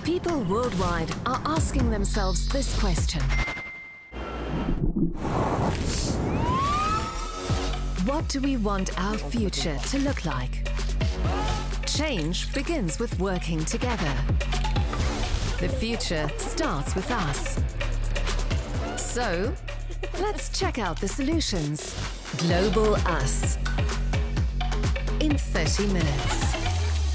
People worldwide are asking themselves this question. What do we want our future to look like? Change begins with working together. The future starts with us. So, let's check out the solutions. Global Us. In 30 minutes.